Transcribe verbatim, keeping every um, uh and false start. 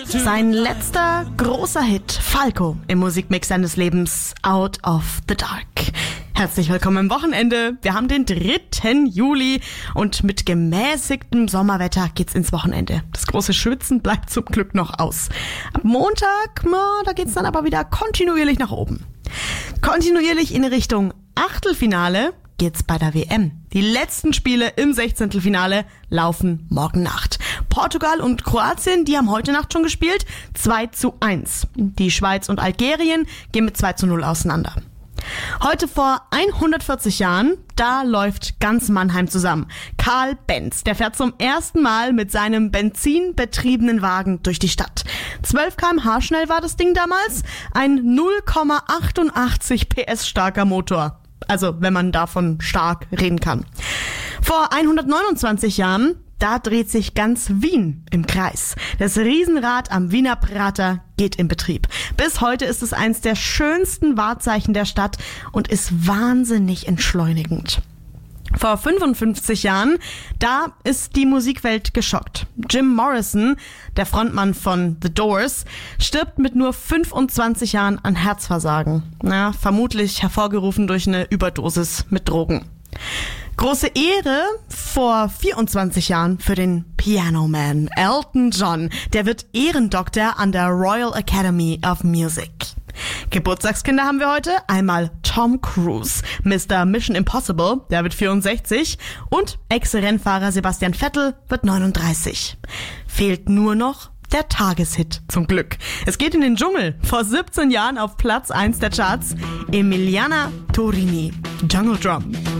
Sein letzter großer Hit, Falco, im Musikmix seines Lebens, Out of the Dark. Herzlich willkommen am Wochenende. Wir haben den dritten Juli und mit gemäßigtem Sommerwetter geht's ins Wochenende. Das große Schwitzen bleibt zum Glück noch aus. Ab Montag, na, da geht's dann aber wieder kontinuierlich nach oben. Kontinuierlich in Richtung Achtelfinale geht's bei der W M. Die letzten Spiele im Sechzehntelfinale laufen morgen Nacht. Portugal und Kroatien, die haben heute Nacht schon gespielt, zwei zu eins. Die Schweiz und Algerien gehen mit zwei zu null auseinander. Heute vor hundertvierzig Jahren, da läuft ganz Mannheim zusammen. Karl Benz, der fährt zum ersten Mal mit seinem benzinbetriebenen Wagen durch die Stadt. zwölf Kilometer pro Stunde schnell war das Ding damals, ein null Komma achtundachtzig P S starker Motor. Also, wenn man davon stark reden kann. Vor hundertneunundzwanzig Jahren, da dreht sich ganz Wien im Kreis. Das Riesenrad am Wiener Prater geht in Betrieb. Bis heute ist es eins der schönsten Wahrzeichen der Stadt und ist wahnsinnig entschleunigend. Vor fünfundfünfzig Jahren, da ist die Musikwelt geschockt. Jim Morrison, der Frontmann von The Doors, stirbt mit nur fünfundzwanzig Jahren an Herzversagen. Ja, vermutlich hervorgerufen durch eine Überdosis mit Drogen. Große Ehre vor vierundzwanzig Jahren für den Piano Man Elton John. Der wird Ehrendoktor an der Royal Academy of Music. Geburtstagskinder haben wir heute. Einmal Tom Cruise, Mister Mission Impossible, der wird vierundsechzig. Und Ex-Rennfahrer Sebastian Vettel wird neununddreißig. Fehlt nur noch der Tageshit, zum Glück. Es geht in den Dschungel. Vor siebzehn Jahren auf Platz eins der Charts. Emiliana Torini, Jungle Drum.